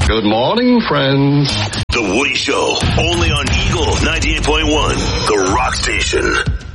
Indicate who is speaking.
Speaker 1: Good morning, friends.
Speaker 2: The Woody Show, only on Eagle 98.1, the rock station.